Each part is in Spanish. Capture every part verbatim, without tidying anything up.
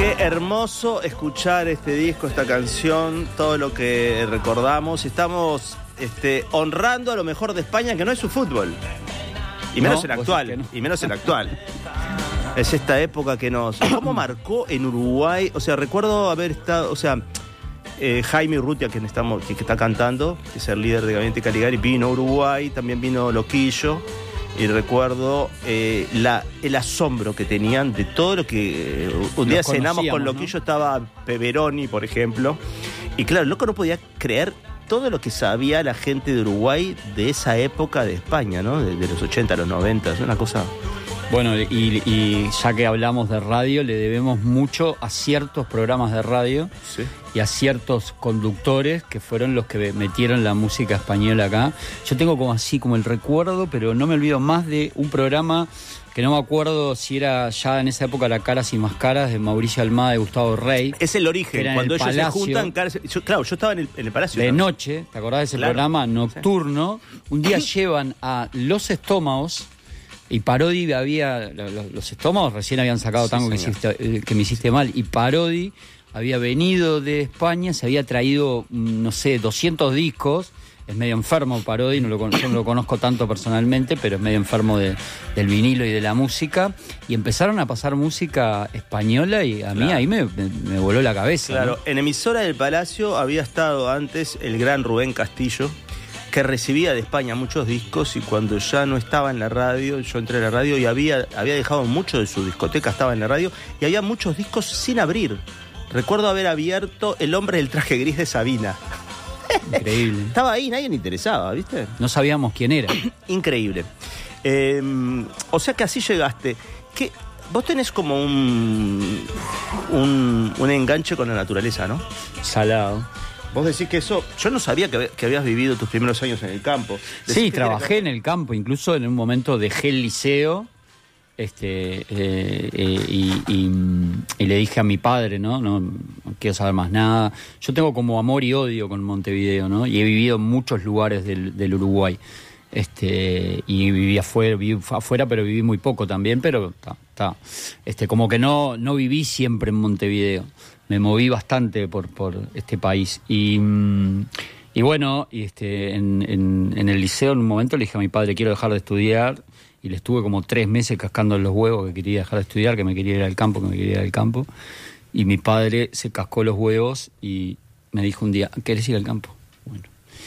Qué hermoso escuchar este disco, esta canción, todo lo que recordamos. Estamos este, honrando a lo mejor de España, que no es su fútbol. Y menos no, el actual. No. Y menos el actual. Es esta época que nos... ¿Cómo marcó en Uruguay? O sea, recuerdo haber estado... O sea, eh, Jaime Urrutia, quien estamos, que, que está cantando, que es el líder de Gabinete Caligari, vino a Uruguay, también vino Loquillo. Y recuerdo eh, la, el asombro que tenían de todo lo que... Eh, un día cenamos con Loquillo, ¿no? Estaba Peveroni, por ejemplo. Y claro, el loco no podía creer todo lo que sabía la gente de Uruguay de esa época de España, ¿no? De, de los ochenta a los noventa, es una cosa... Bueno, y, y ya que hablamos de radio, le debemos mucho a ciertos programas de radio, sí, y a ciertos conductores que fueron los que metieron la música española acá. Yo tengo como así como el recuerdo, pero no me olvido más de un programa que no me acuerdo si era ya en esa época la Caras y Máscaras de Mauricio Almada y Gustavo Rey. Es el origen, cuando ellos Palacio, se juntan. Caras, yo, claro, yo estaba en el, en el Palacio. De ¿no? noche, ¿te acordás de ese claro, programa nocturno? Sí. Un día llevan a Los Estómagos. Y Parodi había... Los Estómagos recién habían sacado sí, Tango que, hiciste, que me hiciste mal. Y Parodi había venido de España, se había traído, no sé, doscientos discos. Es medio enfermo Parodi, no lo, yo no lo conozco tanto personalmente, pero es medio enfermo de, del vinilo y de la música. Y empezaron a pasar música española y a mí claro. ahí me, me, me voló la cabeza. Claro, ¿no? En emisora del Palacio había estado antes el gran Rubén Castillo, que recibía de España muchos discos, y cuando ya no estaba en la radio, yo entré a la radio y había, había dejado mucho de su discoteca, estaba en la radio, y había muchos discos sin abrir. Recuerdo haber abierto El hombre del traje gris de Sabina. Increíble. Estaba ahí, nadie le interesaba, ¿viste? No sabíamos quién era. Increíble. Eh, o sea que así llegaste. ¿Qué? Vos tenés como un, un, un enganche con la naturaleza, ¿no? Salado. Vos decís que eso... Yo no sabía que, que habías vivido tus primeros años en el campo. Decís sí, trabajé en el campo. Incluso en un momento dejé el liceo este, eh, eh, y, y, y le dije a mi padre, ¿no? ¿no? No quiero saber más nada. Yo tengo como amor y odio con Montevideo, ¿no? Y he vivido en muchos lugares del, del Uruguay. Este, y viví afuera, viví afuera, pero viví muy poco también, pero ta, ta. Este, como que no, no viví siempre en Montevideo. Me moví bastante por, por este país. Y, y bueno, y este, en, en, en el liceo en un momento le dije a mi padre, quiero dejar de estudiar. Y le estuve como tres meses cascando en los huevos que quería dejar de estudiar, que me quería ir al campo, que me quería ir al campo. Y mi padre se cascó los huevos y me dijo un día, ¿querés ir al campo? Bueno.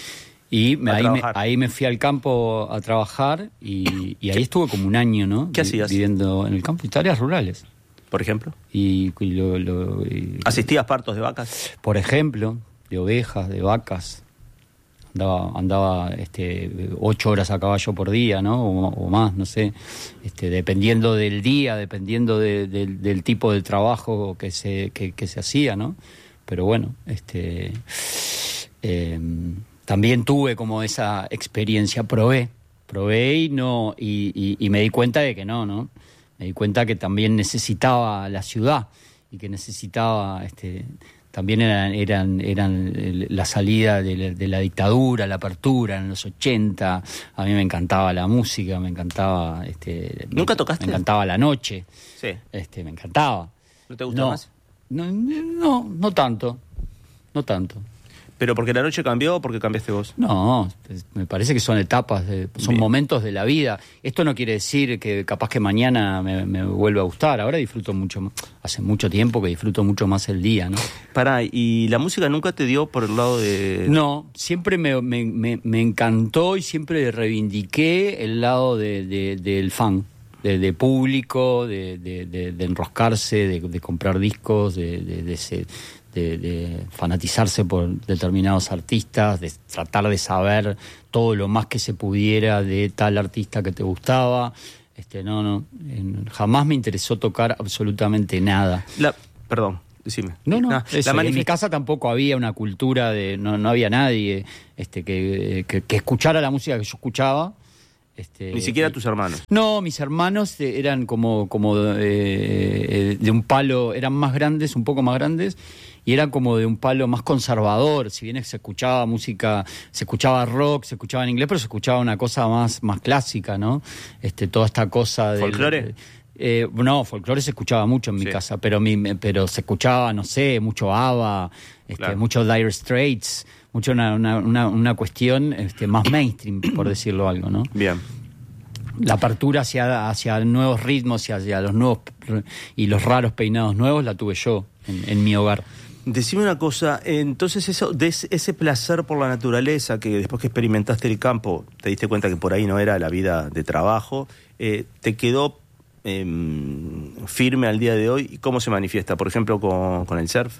Y me, ahí, me, ahí me fui al campo a trabajar y, y ahí estuve como un año, ¿no? ¿Qué hacías? Viviendo en el campo, tareas rurales. ¿Por ejemplo? Y, y lo, lo, y, ¿Asistías partos de vacas? Por ejemplo, de ovejas, de vacas. Andaba, andaba este, ocho horas a caballo por día, ¿no? O, o más, no sé. Este, dependiendo del día, dependiendo de, de, del tipo de trabajo que se, que, que se hacía, ¿no? Pero bueno, este, eh, también tuve como esa experiencia, probé, probé y no, y, y, y me di cuenta de que no, ¿no? Me di cuenta que también necesitaba la ciudad y que necesitaba, este, también eran, eran, eran la salida de la, de la dictadura, la apertura en los ochenta. A mí me encantaba la música, me encantaba, este, ¿nunca tocaste? Me encantaba la noche, sí, este, me encantaba. ¿No te gusta no, más? No, no, no tanto, no tanto. ¿Pero porque la noche cambió o porque cambiaste vos? No, me parece que son etapas, de, son Bien. momentos de la vida. Esto no quiere decir que capaz que mañana me, me vuelva a gustar. Ahora disfruto mucho más. Hace mucho tiempo que disfruto mucho más el día, ¿no? Pará, ¿y la música nunca te dio por el lado de...? No, siempre me, me, me, me encantó y siempre reivindiqué el lado de, de, del fan. De, de público, de, de, de, de enroscarse, de, de comprar discos, de... de, de ser, De, de fanatizarse por determinados artistas, de tratar de saber todo lo más que se pudiera de tal artista que te gustaba. Este, no, no, en, jamás me interesó tocar absolutamente nada. La, perdón, decime. No, no, no eso, la manifest... en mi casa tampoco había una cultura de, no, no había nadie este, que, que, que escuchara la música que yo escuchaba. Este, Ni siquiera tus hermanos. No, mis hermanos eran como, como eh, de un palo, eran más grandes, un poco más grandes, y eran como de un palo más conservador. Si bien se escuchaba música, se escuchaba rock, se escuchaba en inglés, pero se escuchaba una cosa más, más clásica, ¿no? Este, toda esta cosa del... ¿Folclore? Eh, no, folclore se escuchaba mucho en mi Sí. casa, pero mi, pero se escuchaba, no sé, mucho ABBA, este, Claro. mucho Dire Straits, mucho una, una, una, una cuestión este, más mainstream, por decirlo algo, ¿no? Bien. La apertura hacia, hacia nuevos ritmos y hacia los nuevos y los raros peinados nuevos la tuve yo en, en mi hogar. Decime una cosa, entonces eso, de ese, ese placer por la naturaleza, que después que experimentaste el campo, te diste cuenta que por ahí no era la vida de trabajo, eh, ¿te quedó eh, firme al día de hoy? ¿Y cómo se manifiesta? Por ejemplo, con, con el surf.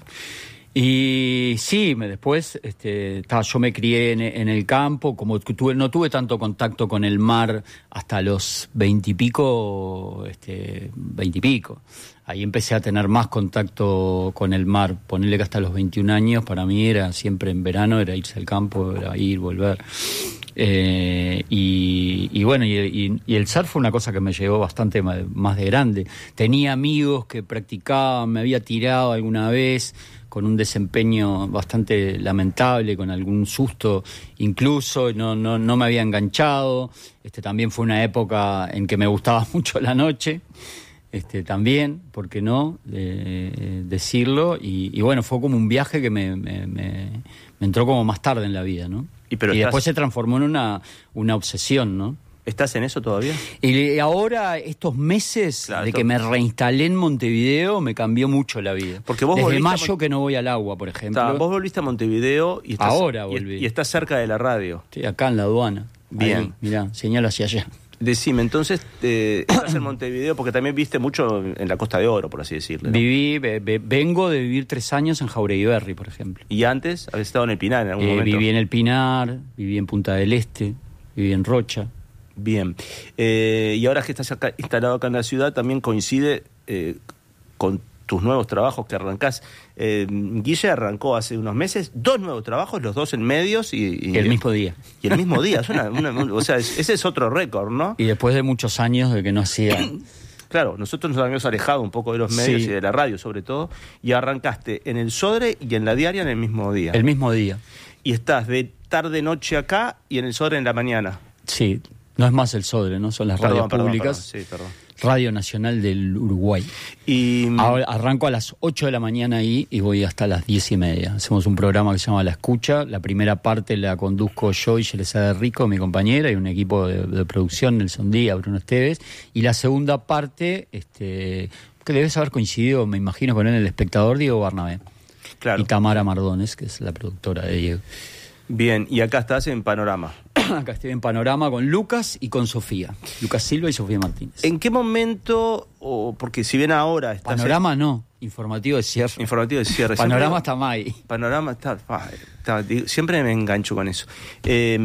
Y sí, me, después este, ta, yo me crié en, en el campo, como tuve, no tuve tanto contacto con el mar hasta los veintipico, este, veintipico. Ahí empecé a tener más contacto con el mar. Ponerle que hasta los veintiún años para mí era siempre en verano, era irse al campo, era ir, volver. Eh, y, y bueno, y, y, y el surf fue una cosa que me llegó bastante más, más de grande. Tenía amigos que practicaban, me había tirado alguna vez con un desempeño bastante lamentable, con algún susto incluso, no, no, no me había enganchado. Este, también fue una época en que me gustaba mucho la noche, este, también, ¿por qué no? Eh, decirlo, y, y bueno, fue como un viaje que me, me, me, me entró como más tarde en la vida, ¿no? Y, pero y estás- después se transformó en una, una obsesión, ¿no? ¿Estás en eso todavía? Y ahora, estos meses Claro, de esto- que me reinstalé en Montevideo, me cambió mucho la vida. Porque vos Desde volviste a mayo Mon- que no voy al agua, por ejemplo. Está, vos volviste a Montevideo y estás, Ahora y- volví. y estás cerca de la radio. Estoy acá en la aduana. Bien. Ahí, mirá, señalo hacia allá. Decime, entonces, eh, estás en Montevideo porque también viste mucho en la Costa de Oro, por así decirlo, ¿no? Viví, ve- ve- vengo de vivir tres años en Jauregui Berry, por ejemplo. Y antes, habías estado en el Pinar en algún Eh, momento. viví en El Pinar, viví en Punta del Este, viví en Rocha. Bien. Eh, y ahora que estás acá, instalado acá en la ciudad, también coincide eh, con tus nuevos trabajos que arrancás. Eh, Guille arrancó hace unos meses dos nuevos trabajos, los dos en medios y... y- El mismo día. Y el mismo día. Es una- una- o sea, es- ese es otro récord, ¿no? Y después de muchos años de que no hacía... Claro, nosotros nos habíamos alejado un poco de los medios Sí. y de la radio, sobre todo, y arrancaste en el Sodre y en la Diaria en el mismo día. El mismo día. Y estás de tarde-noche acá y en el Sodre en la mañana. Sí, no es más el Sodre, ¿no? Son las Perdón, radios perdón, públicas. perdón, sí, perdón. Radio Nacional del Uruguay. Y Ahora arranco a las ocho de la mañana ahí y voy hasta las diez y media. Hacemos un programa que se llama La Escucha. La primera parte la conduzco yo y Yelesa de Rico, mi compañera, y un equipo de, de producción, Nelson Díaz, Bruno Esteves. Y la segunda parte, este, que debes haber coincidido, me imagino, con él, el espectador, Diego Barnabé. claro. Y Tamara Mardones, que es la productora de Diego. Bien, y acá estás en Panorama. Acá estoy en Panorama con Lucas y con Sofía. Lucas Silva y Sofía Martínez. ¿En qué momento, o porque si bien ahora estás Panorama no, informativo de cierre. en informativo de cierre, Panorama siempre- está mal. Panorama está, ah, está- digo, siempre me engancho con eso. Eh,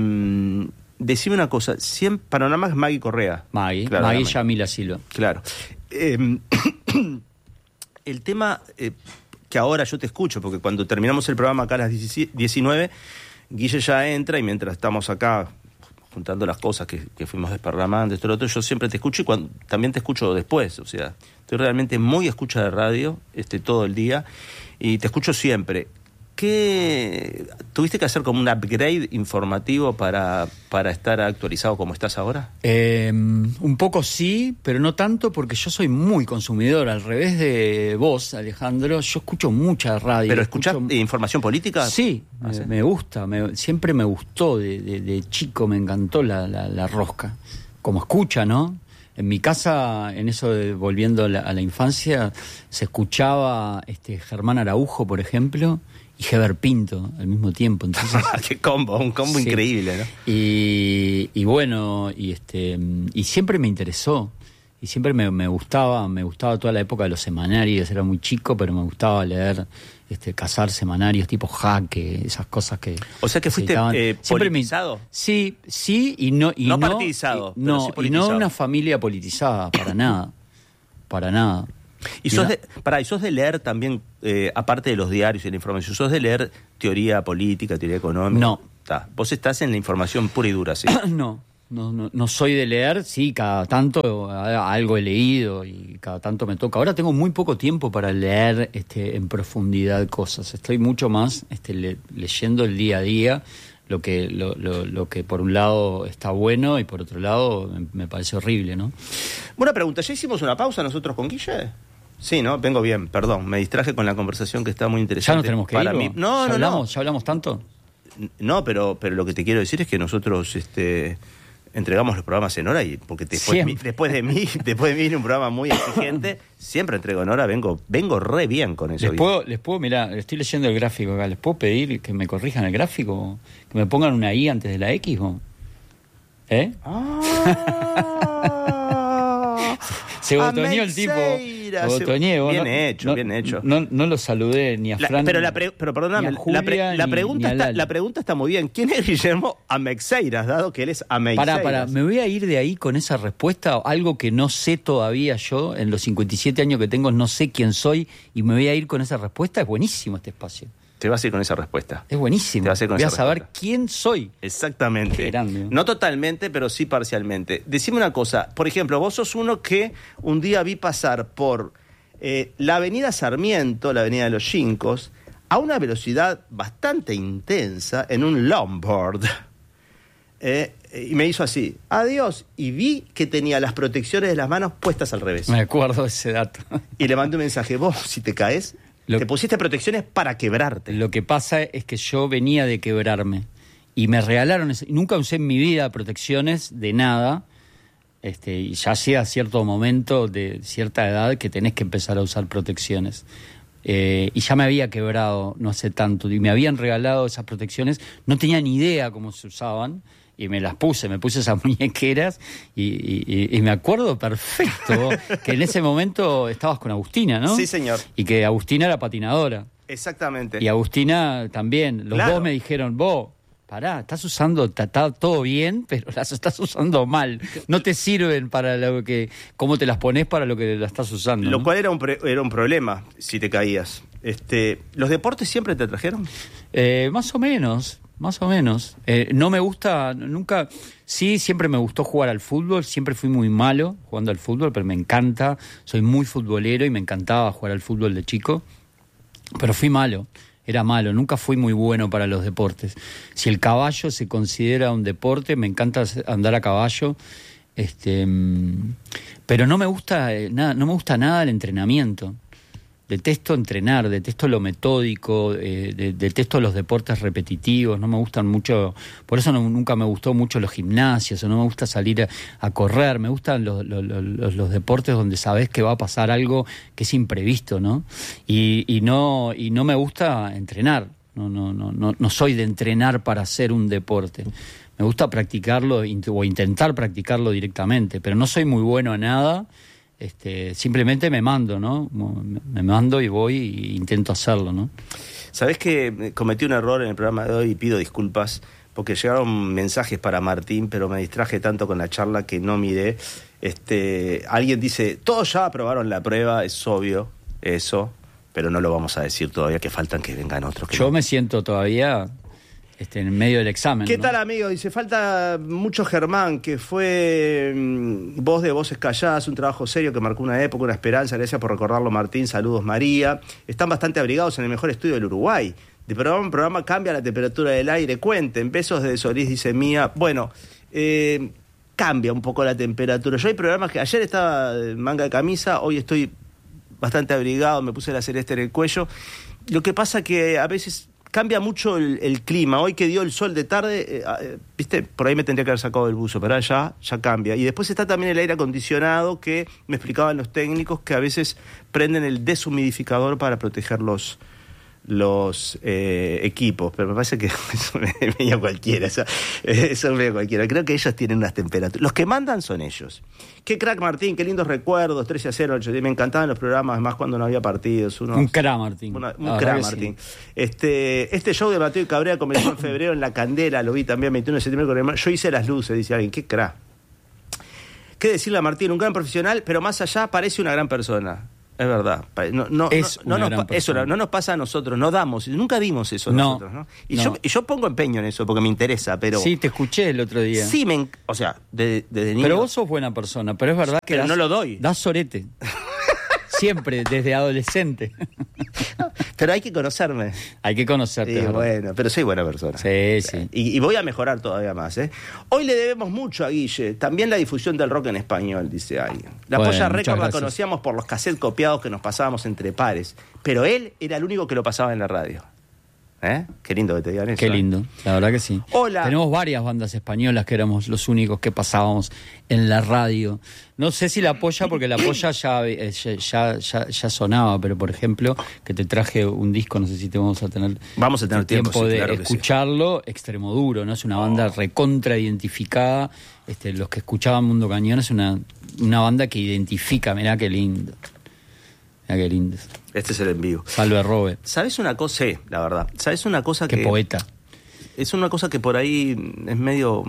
decime una cosa, siempre, Panorama es Maggie Correa. Maggie, Claro, Maggie Maggie. Yamila Silva. Claro. Eh, el tema eh, que ahora yo te escucho, porque cuando terminamos el programa acá a las diecinueve, Guille ya entra y mientras estamos acá juntando las cosas que, que fuimos desparramando, esto y lo otro, yo siempre te escucho y cuando, también te escucho después. O sea, estoy realmente muy escucha de radio este, todo el día y te escucho siempre. ¿Qué tuviste que hacer como un upgrade informativo para, para estar actualizado como estás ahora? Eh, un poco sí, pero no tanto porque yo soy muy consumidor. Al revés de vos, Alejandro, yo escucho mucha radio. ¿Pero escuchás escucho- información política? Sí, Ah, me, ¿sí? me gusta, me- siempre me gustó, de, de- de chico me encantó la, la- la rosca. Como escucha, ¿no? En mi casa, en eso de volviendo a la, a la infancia, se escuchaba este Germán Araujo, por ejemplo, y Heber Pinto al mismo tiempo. Entonces, ¡Qué combo! Un combo Sí. increíble, ¿no? y, y bueno, y este y siempre me interesó. Y siempre me, me gustaba, me gustaba toda la época de los semanarios, era muy chico, pero me gustaba leer, este, cazar semanarios tipo Jaque, esas cosas que... O sea que se fuiste, editaban. eh, Siempre me- politizado. Sí, sí, y no... Y No no partidizado, y- pero no, sí y no politizado. una familia politizada, para nada, para nada. Y sos Mira. de, pará, y sos de leer también, eh, aparte de los diarios y la información, sos de leer teoría política, teoría económica. No. Está. Vos estás en la información pura y dura, sí. No, no, no, no soy de leer, sí, cada tanto a- algo he leído y cada tanto me toca. Ahora tengo muy poco tiempo para leer este, en profundidad cosas. Estoy mucho más este, le- leyendo el día a día lo que lo, lo, lo que por un lado está bueno y por otro lado me, me parece horrible, ¿no? Buena pregunta, ¿ya hicimos una pausa nosotros con Guille? Sí, ¿no? Vengo bien, perdón, me distraje con la conversación que está muy interesante. ¿Ya nos tenemos que para ir? Mí. No, ¿Ya no, hablamos, no. ¿Ya hablamos tanto? No, pero, pero lo que te quiero decir es que nosotros este, entregamos los programas en hora y porque después, mi, después de mí, después de mí en un programa muy exigente, siempre entrego en hora, vengo, vengo re bien con eso. Les puedo, les puedo, mirá, estoy leyendo el gráfico acá, ¿les puedo pedir que me corrijan el gráfico? ¿Que me pongan una I antes de la X? ¿O? ¿Eh? Ah, se botoneó el tipo. Botoneé, bien no, hecho, no, bien hecho. No, no lo saludé ni a Fran. La, pero la pre, pero perdóname, la, pre, la, pregunta está, la pregunta está muy bien. ¿Quién es Guillermo Ameixeiras, dado que él es Ameixeiras? Pará, pará, me voy a ir de ahí con esa respuesta, algo que no sé todavía yo, en los cincuenta y siete años que tengo, no sé quién soy, y me voy a ir con esa respuesta. Es buenísimo este espacio. Te vas a ir con esa respuesta. Es buenísimo. Te vas a ir con voy esa a saber respuesta. quién soy. Exactamente. Qué grande. No totalmente, pero sí parcialmente. Decime una cosa. Por ejemplo, vos sos uno que un día vi pasar por eh, la avenida Sarmiento, la avenida de los Yincos, a una velocidad bastante intensa en un longboard. Eh, y me hizo así, adiós, y vi que tenía las protecciones de las manos puestas al revés. Me acuerdo de ese dato. Y le mandé un mensaje, vos, si te caes, Lo, te pusiste protecciones para quebrarte. Lo que pasa es que yo venía de quebrarme y me regalaron, ese, nunca usé en mi vida protecciones de nada, este, y ya hacía cierto momento de cierta edad que tenés que empezar a usar protecciones. Eh, y ya me había quebrado no hace tanto y me habían regalado esas protecciones, no tenía ni idea cómo se usaban. Y me las puse, me puse esas muñequeras y, y, y me acuerdo perfecto que en ese momento estabas con Agustina, ¿no? Sí, señor. Y que Agustina era patinadora. Exactamente. Y Agustina también. Los claro. dos me dijeron, vos, pará, estás usando, está, está todo bien, pero las estás usando mal. No te sirven para lo que, cómo te las pones para lo que las estás usando. Lo ¿no? cual era un, pre, era un problema si te caías. Este, ¿Los deportes siempre te trajeron? Eh, más o menos. Más o menos. Eh, no me gusta, nunca... Sí, siempre me gustó jugar al fútbol, siempre fui muy malo jugando al fútbol, pero me encanta, soy muy futbolero y me encantaba jugar al fútbol de chico, pero fui malo, era malo, nunca fui muy bueno para los deportes. Si el caballo se considera un deporte, me encanta andar a caballo, este, pero no me gusta nada, no me gusta nada el entrenamiento. Detesto entrenar, detesto lo metódico, eh, de, detesto los deportes repetitivos, no me gustan mucho, por eso no, nunca me gustó mucho los gimnasios, o no me gusta salir a, a correr, me gustan los, los, los, los deportes donde sabes que va a pasar algo que es imprevisto, ¿no? Y, y no y no me gusta entrenar, no, no, no, no, no soy de entrenar para hacer un deporte. Me gusta practicarlo o intentar practicarlo directamente, pero no soy muy bueno a nada. Este, simplemente me mando, ¿no? Me mando y voy e intento hacerlo, ¿no? Sabés que cometí un error en el programa de hoy y pido disculpas porque llegaron mensajes para Martín, pero me distraje tanto con la charla que no miré. Este, alguien dice, todos ya aprobaron la prueba, es obvio, eso, pero no lo vamos a decir todavía, que faltan que vengan otros. Que Yo no. me siento todavía... Este, en medio del examen. ¿Qué ¿no? tal, amigo? Dice, falta mucho Germán, que fue mmm, voz de Voces Calladas, un trabajo serio que marcó una época, una esperanza. Gracias por recordarlo, Martín. Saludos, María. Están bastante abrigados en el mejor estudio del Uruguay. De programa en programa cambia la temperatura del aire. Cuenten, besos de Solís, dice Mía. Bueno, eh, cambia un poco la temperatura. Yo hay programas que ayer estaba en manga de camisa, hoy estoy bastante abrigado, me puse la celeste en el cuello. Lo que pasa que a veces... cambia mucho el, el clima. Hoy que dio el sol de tarde, eh, eh, viste, por ahí me tendría que haber sacado el buzo, pero ya, ya cambia. Y después está también el aire acondicionado, que me explicaban los técnicos que a veces prenden el deshumidificador para proteger los, los eh, equipos, pero me parece que eso es medio cualquiera, eso, eso es medio cualquiera. Creo que ellos tienen unas temperaturas. Los que mandan son ellos. Qué crack, Martín, qué lindos recuerdos, trece a cero, ocho, me encantaban los programas, más cuando no había partidos. Unos, un crack, Martín. Una, un crack, Martín. Sí. Este, este show de Mateo y Cabrera comenzó en febrero en La Candela, lo vi también veintiuno de septiembre con el... Yo hice las luces, dice alguien, qué crack. ¿Qué decirle a Martín? Un gran profesional, pero más allá parece una gran persona. Es verdad. No, no, es no, una no, nos, eso no nos pasa a nosotros, no damos, nunca dimos eso no, nosotros, ¿no? Y, no. Yo, y yo pongo empeño en eso porque me interesa, pero... Sí, te escuché el otro día. Sí, me, o sea, desde de, niño... Pero vos sos buena persona, pero es verdad que pero das, no lo doy. Das sorete. Siempre, desde adolescente. Pero hay que conocerme. Hay que conocerte. Sí, ¿verdad? bueno, pero soy buena persona. Sí, sí. Y, y voy a mejorar todavía más, ¿eh? Hoy le debemos mucho a Guille. También la difusión del rock en español, dice alguien. La Bueno, Polla muchas Record la gracias. conocíamos por los cassettes copiados que nos pasábamos entre pares. Pero él era el único que lo pasaba en la radio. ¿Eh? Qué lindo que te digan eso. Qué ¿eh? lindo, la verdad que sí. Hola. Tenemos varias bandas españolas que éramos los únicos que pasábamos en la radio. No sé si La Polla, porque La Polla ya, eh, ya, ya, ya, ya sonaba, pero por ejemplo, que te traje un disco, no sé si te vamos a tener, Vamos a tener tiempo, sí, de claro que sí. escucharlo, Extremoduro, ¿no? Es una banda recontra identificada. Este, los que escuchaban Mundo Cañón es una, una banda que identifica, mirá qué lindo. Mirá qué lindo. Este es el en vivo. Salve Robe. ¿Sabes una cosa? Sí, la verdad. ¿Sabes una cosa Qué que... poeta. Es una cosa que por ahí es medio...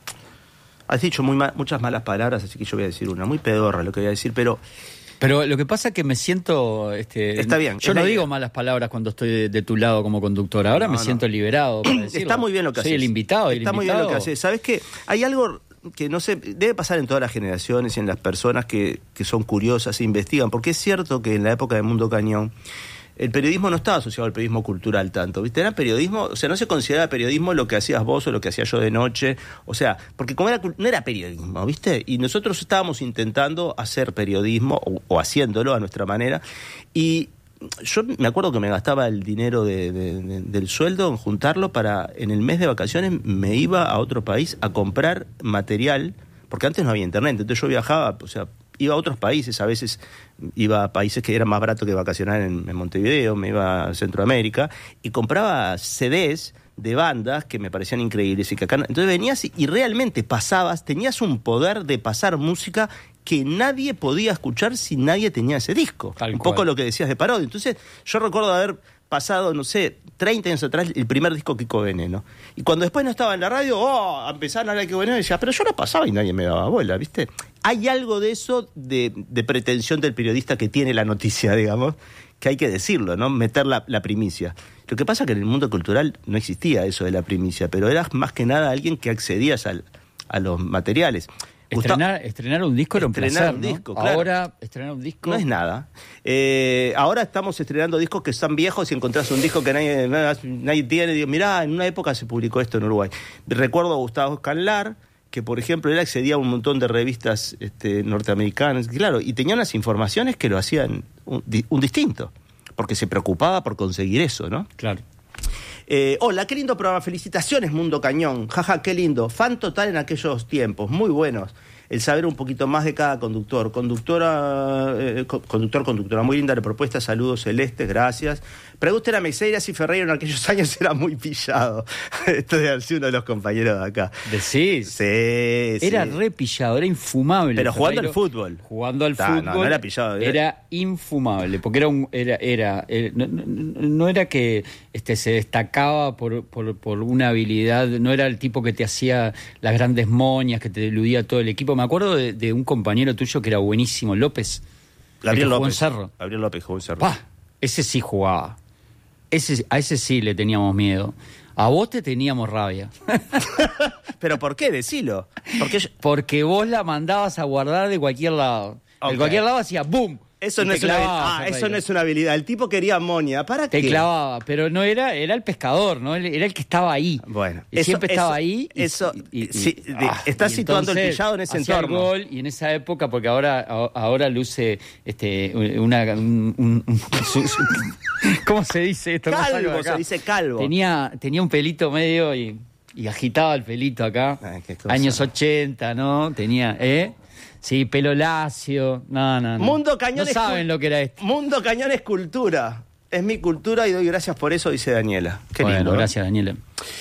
Has dicho muy ma- muchas malas palabras, así que yo voy a decir una. Muy pedorra lo que voy a decir, pero... Pero lo que pasa es que me siento... Este, Está bien, Yo es no la digo idea. malas palabras cuando estoy de, de tu lado como conductor. Ahora No, me no. siento liberado para decirlo. Está muy bien lo que haces. Soy el invitado. y el Está muy bien invitado- lo que haces. ¿Sabes qué? Hay algo que no sé, debe pasar en todas las generaciones y en las personas que, que son curiosas e investigan, porque es cierto que en la época de Mundo Cañón el periodismo no estaba asociado al periodismo cultural tanto, ¿viste? Era periodismo, o sea, no se consideraba periodismo lo que hacías vos o lo que hacía yo de noche, o sea, porque como era, cul- no era periodismo, ¿viste? Y nosotros estábamos intentando hacer periodismo, o, o haciéndolo a nuestra manera, y yo me acuerdo que me gastaba el dinero de, de, de, del sueldo en juntarlo para, en el mes de vacaciones, me iba a otro país a comprar material, porque antes no había internet, entonces yo viajaba, o sea, iba a otros países, a veces iba a países que eran más baratos que vacacionar en, en Montevideo, me iba a Centroamérica, y compraba C Ds de bandas que me parecían increíbles y que acá no- entonces venías y, y realmente pasabas, tenías un poder de pasar música que nadie podía escuchar si nadie tenía ese disco. Tal un cual. poco lo que decías de Parodia. Entonces yo recuerdo haber pasado, no sé, treinta años atrás el primer disco Kiko Veneno. Y cuando después no estaba en la radio, oh, empezaron a hablar de Kiko Veneno y decía, pero yo lo pasaba y nadie me daba bola, ¿viste? Hay algo de eso, de, de pretensión del periodista que tiene la noticia, digamos, que hay que decirlo, ¿no? Meter la, la primicia. Lo que pasa es que en el mundo cultural no existía eso de la primicia, pero eras más que nada alguien que accedías al, a los materiales. Gustavo- Estrenar, estrenar un disco era un Estrenar placer, un ¿no? disco, claro. Ahora, estrenar un disco... No es nada. Eh, ahora estamos estrenando discos que están viejos y encontrás un disco que nadie, nadie, nadie tiene. Digo, mirá, en una época se publicó esto en Uruguay. Recuerdo a Gustavo Escanlar, que por ejemplo él accedía a un montón de revistas este, norteamericanas, claro, y tenía unas informaciones que lo hacían un, di- un distinto, porque se preocupaba por conseguir eso, ¿no? Claro. Eh, hola, qué lindo programa, felicitaciones Mundo Cañón, jaja, qué lindo, fan total en aquellos tiempos, muy buenos, el saber un poquito más de cada conductor, conductora, eh, co- conductor, conductora, muy linda la propuesta, saludos celestes, gracias. Pregúntenle a Meixeira si Ferreira en aquellos años era muy pillado. Esto debe haber sido uno de los compañeros de acá. Decís. Sí, sí. Era re pillado, era infumable. Pero jugando Ferreiro. al fútbol. Jugando al Ta, fútbol. no, no era pillado, era- Era infumable, porque era un, era, era, era- no, no- no era que este se destacaba por, por, por una habilidad, no era el tipo que te hacía las grandes moñas, que te eludía todo el equipo. Me acuerdo de, de un compañero tuyo que era buenísimo, López. Gabriel el que jugó López. en Cerro. Gabriel López jugó en Cerro. Pa, ese sí jugaba. Ese, a ese sí le teníamos miedo. A vos te teníamos rabia. ¿Pero por qué? Decilo. Porque yo- Porque vos la mandabas a guardar de cualquier lado. Ok. De cualquier lado hacía ¡boom! Eso Y no, te es una, clavaba, ah, Ferreiro. eso no es una habilidad. El tipo quería moña. ¿Para Te qué? clavaba, pero no era, era el pescador, ¿no? Él- Era el que estaba ahí. Bueno, Y eso- siempre estaba eso- ahí. y- eso, y- y- sí, de- ah, estás y situando el entonces pillado en ese hacía el entorno. gol, y en esa época, porque ahora, a- ahora luce este, una. un- un- un- su- su- ¿Cómo se dice esto? No salgo de Calvo, acá. se dice calvo. Tenía, tenía un pelito medio y, y agitaba el pelito acá. Ay, qué cosa. Años ochenta, ¿no? Tenía, ¿eh? Sí, pelo lacio. No, no, no. Mundo Cañón No es saben cul- lo que era esto. Mundo Cañón es cultura. Es mi cultura y doy gracias por eso, dice Daniela. Qué Bueno, lindo. ¿no? gracias, Daniela.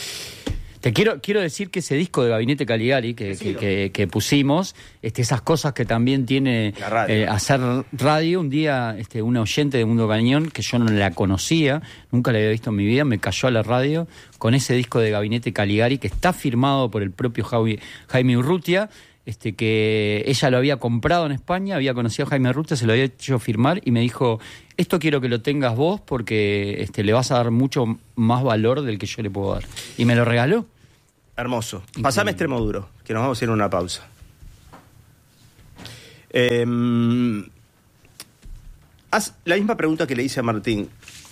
Te quiero, quiero decir que ese disco de Gabinete Caligari que, que, Decilo. que- que pusimos, este, esas cosas que también tiene La radio. eh, hacer radio, un día este, una oyente de Mundo Cañón, que yo no la conocía, nunca la había visto en mi vida, me cayó a la radio con ese disco de Gabinete Caligari que está firmado por el propio Javi- Jaime Urrutia, este, que ella lo había comprado en España, había conocido a Jaime Urrutia, se lo había hecho firmar y me dijo, esto quiero que lo tengas vos porque este, le vas a dar mucho más valor del que yo le puedo dar. Y me lo regaló. Hermoso. Pasame Extremoduro, que nos vamos a ir a una pausa. Eh, Haz la misma pregunta que le hice a Martín.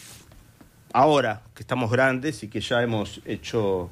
Ahora que estamos grandes y que ya hemos hecho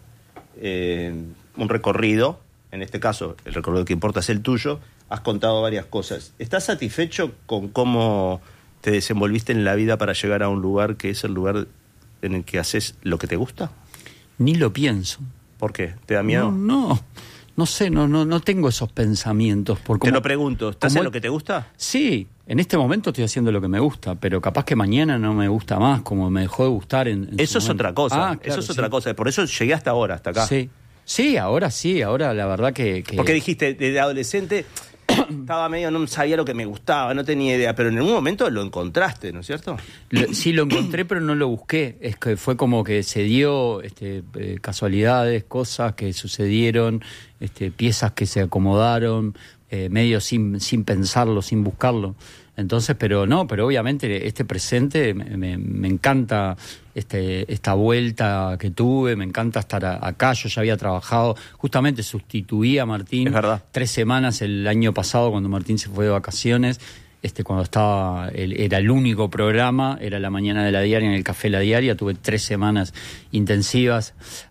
eh, un recorrido, en este caso el recorrido que importa es el tuyo, has contado varias cosas. ¿Estás satisfecho con cómo te desenvolviste en la vida para llegar a un lugar que es el lugar en el que haces lo que te gusta? Ni lo pienso. ¿Por qué? ¿Te da miedo? No, no, no sé, no, no, no tengo esos pensamientos. Por Te cómo, lo pregunto, ¿estás como- en lo que te gusta? Sí, en este momento estoy haciendo lo que me gusta, pero capaz que mañana no me gusta más, como me dejó de gustar en, en Eso su es momento. otra cosa, Ah, eso claro, es otra sí. cosa. Por eso llegué hasta ahora, hasta acá. Sí, sí, ahora sí, ahora la verdad que... que... Porque dijiste, desde adolescente estaba medio, no sabía lo que me gustaba, no tenía idea, pero en algún momento lo encontraste, ¿no es cierto? Lo- sí, lo encontré, pero no lo busqué. Es que fue como que se dio este, eh, casualidades, cosas que sucedieron, este, piezas que se acomodaron, eh, medio sin, sin pensarlo, sin buscarlo. Entonces, pero no, pero obviamente este presente me, me, me encanta este, esta vuelta que tuve, me encanta estar a- acá. Yo ya había trabajado, justamente sustituí a Martín Es verdad. tres semanas el año pasado cuando Martín se fue de vacaciones. Este, cuando estaba, el, era el único programa, era la mañana de la diaria, en el Café La Diaria, tuve tres semanas intensivas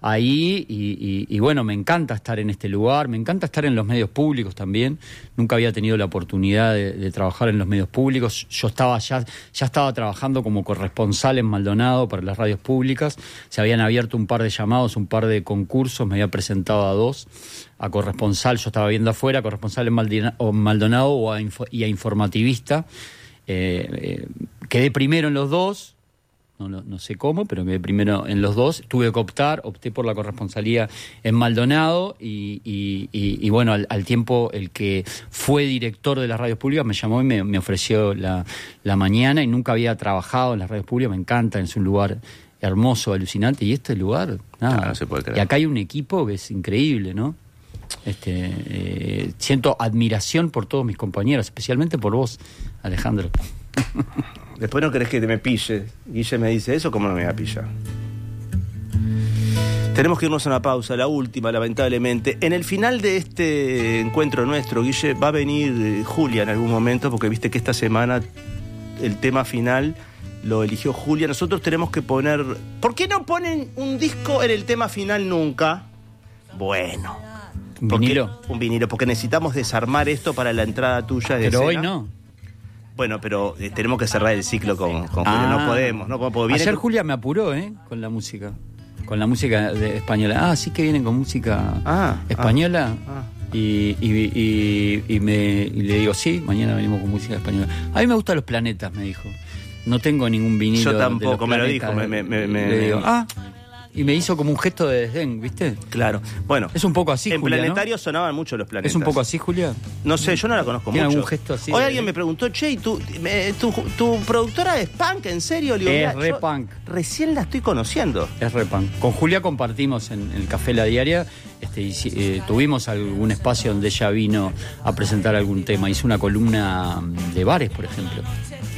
ahí y, y, y bueno, me encanta estar en este lugar, me encanta estar en los medios públicos también, nunca había tenido la oportunidad de, de trabajar en los medios públicos, yo estaba ya, ya estaba trabajando como corresponsal en Maldonado para las radios públicas, se habían abierto un par de llamados, un par de concursos, me había presentado a dos, a corresponsal, yo estaba viendo afuera, corresponsal en Maldina, o Maldonado o a info, y a informativista. Eh, eh, quedé primero en los dos, no, no, no sé cómo, pero quedé primero en los dos. Tuve que optar, opté por la corresponsalía en Maldonado y, y, y, y bueno, al, al tiempo el que fue director de las radios públicas me llamó y me, me ofreció la, la mañana y nunca había trabajado en las radios públicas, me encanta, es un lugar hermoso, alucinante y este lugar, nada. Ah, no se puede creer. Y acá hay un equipo que es increíble, ¿no? Este, eh, siento admiración por todos mis compañeros, especialmente por vos, Alejandro. Después no querés que te me pille. Guille me dice eso, ¿cómo no me va a pillar? Tenemos que irnos a una pausa, la última, lamentablemente. En el final de este encuentro nuestro, Guille, va a venir eh, Julia en algún momento, porque viste que esta semana el tema final lo eligió Julia. Nosotros tenemos que poner... ¿Por qué no ponen un disco en el tema final nunca? Bueno... ¿Un ¿Por qué? vinilo? Un vinilo, porque necesitamos desarmar esto para la entrada tuya de Pero hoy escena. no. Bueno, pero eh, tenemos que cerrar el ciclo con, con Julia. Ah. No podemos, no podemos. Viene Ayer con- Julia me apuró, ¿eh? Con la música. Con la música de española. Ah, sí que vienen con música Ah, española. ah, ah. Y, y, y, y me, y le digo, sí, mañana venimos con música española. A mí me gustan los planetas, me dijo. No tengo ningún vinilo. Yo de los tampoco, me lo planetas. dijo, me- me- me- Y me- le digo, me- ah. Y me hizo como un gesto de desdén, ¿viste? Claro. Bueno, Es un poco así, en Julia, ¿no? Planetario sonaban mucho los planetas. ¿Es un poco así, Julia? No sé, yo no la conozco ¿Tiene mucho. algún gesto así Hoy de- alguien me preguntó, che, ¿y tu, me- tu, tu productora es punk? ¿En serio? Le digo, Es "Mira, re yo punk. Recién la estoy conociendo. Es repan. Con Julia compartimos en, en el Café La Diaria, este, y, si- eh, tuvimos algún espacio donde ella vino a presentar algún tema. Hizo una columna de bares, por ejemplo.